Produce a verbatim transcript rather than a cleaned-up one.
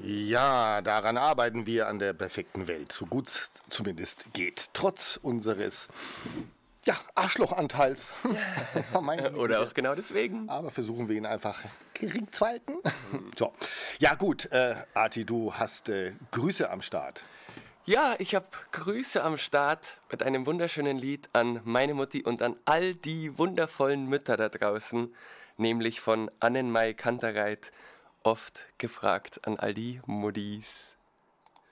Ja, daran arbeiten wir an der perfekten Welt, so gut es zumindest geht. Trotz unseres, ja, Arschlochanteils. Meine Güte. Oder auch genau deswegen. Aber versuchen wir ihn einfach gering zu halten. So. Ja gut, äh, Arti, du hast äh, Grüße am Start. Ja, ich habe Grüße am Start mit einem wunderschönen Lied an meine Mutti und an all die wundervollen Mütter da draußen, nämlich von Annenmai Kantereit, oft gefragt an all die Muttis.